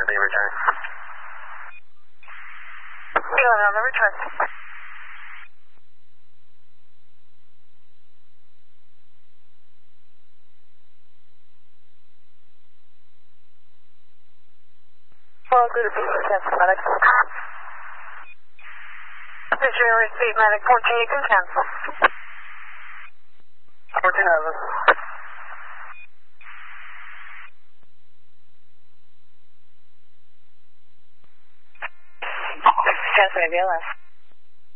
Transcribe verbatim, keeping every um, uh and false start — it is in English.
the return. eleven on the return. Well, good to be with cancel medic. Visual receipt medic fourteen, you can cancel. fourteen over. Cancel A B L S.